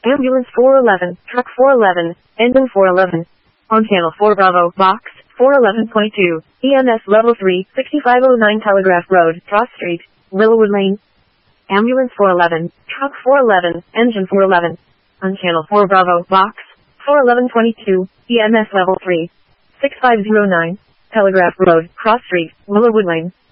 Ambulance 411, Truck 411, Engine 411. On Channel 4 Bravo, Box 411.2, EMS Level 3, 6509 Telegraph Road, Cross Street, Willowwood Lane. Ambulance 411, Truck 411, Engine 411. On Channel 4 Bravo, Box 411.22, EMS Level 3, 6509, Telegraph Road, Cross Street, Willowwood Lane.